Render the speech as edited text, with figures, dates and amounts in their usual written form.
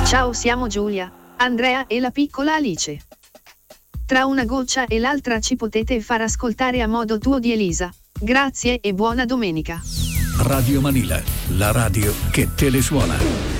Ciao, siamo Giulia, Andrea e la piccola Alice. Tra una goccia e l'altra ci potete far ascoltare A modo tuo di Elisa. Grazie e buona domenica. Radio Manila, la radio che te le suona.